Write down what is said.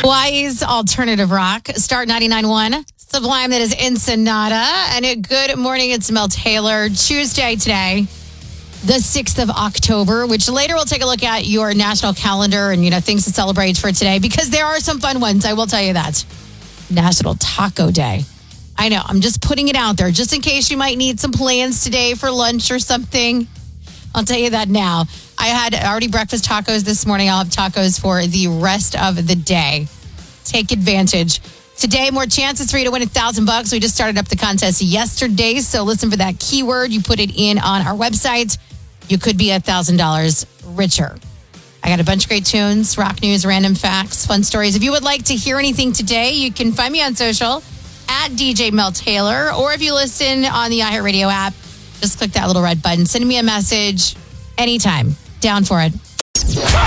Hawaii's alternative rock. Start 99.1. Sublime, that is Ensenada. And a good morning, it's Mel Taylor. Tuesday today, the 6th of October, which later we'll take a look at your national calendar and, things to celebrate for today because there are some fun ones. I will tell you that. National Taco Day. I know, I'm just putting it out there just in case you might need some plans today for lunch or something. I'll tell you that now. I had already breakfast tacos this morning. I'll have tacos for the rest of the day. Take advantage. Today, more chances for you to win $1,000. We just started up the contest yesterday, so listen for that keyword. You put it in on our website. You could be $1,000 richer. I got a bunch of great tunes, rock news, random facts, fun stories. If you would like to hear anything today, you can find me on social at DJ Mel Taylor, or if you listen on the iHeartRadio app, just click that little red button. Send me a message anytime. Down for it.